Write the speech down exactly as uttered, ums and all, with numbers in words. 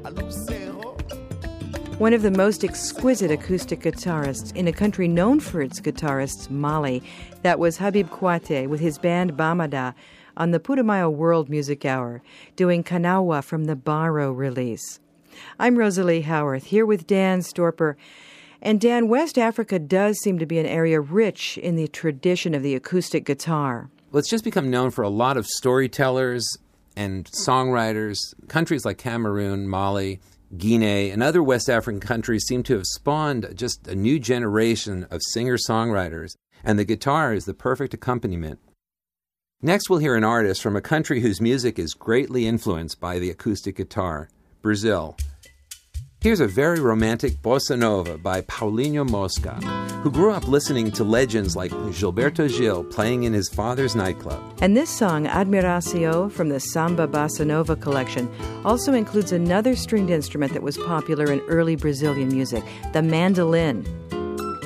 One of the most exquisite acoustic guitarists in a country known for its guitarists, Mali. That was Habib Kouate with his band Bamada on the Putumayo World Music Hour, doing Kanawa from the Baro release. I'm Rosalie Howarth, here with Dan Storper. And Dan, West Africa does seem to be an area rich in the tradition of the acoustic guitar. Well, it's just become known for a lot of storytellers and songwriters. Countries like Cameroon, Mali, Guinea, and other West African countries seem to have spawned just a new generation of singer-songwriters, and the guitar is the perfect accompaniment. Next, we'll hear an artist from a country whose music is greatly influenced by the acoustic guitar, Brazil. Here's a very romantic bossa nova by Paulinho Mosca, who grew up listening to legends like Gilberto Gil playing in his father's nightclub. And this song, Admiracio, from the Samba Bossa Nova collection, also includes another stringed instrument that was popular in early Brazilian music, the mandolin.